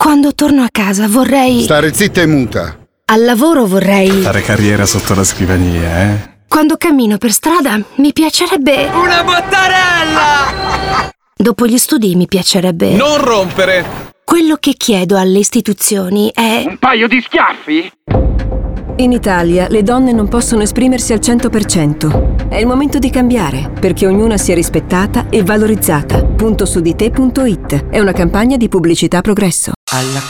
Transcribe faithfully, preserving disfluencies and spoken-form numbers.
Quando torno a casa vorrei... Stare zitta e muta. Al lavoro vorrei... Fare carriera sotto la scrivania, eh? Quando cammino per strada mi piacerebbe... Una bottarella! Dopo gli studi mi piacerebbe... Non rompere! Quello che chiedo alle istituzioni è... Un paio di schiaffi? In Italia le donne non possono esprimersi al cento per cento. È il momento di cambiare, perché ognuna sia rispettata e valorizzata. punto su di te punto it è una campagna di Pubblicità Progresso. Alla